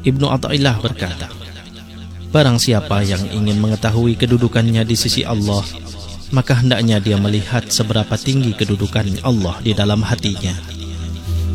Ibnu Athaillah berkata, barang siapa yang ingin mengetahui kedudukannya di sisi Allah, maka hendaknya dia melihat seberapa tinggi kedudukan Allah di dalam hatinya.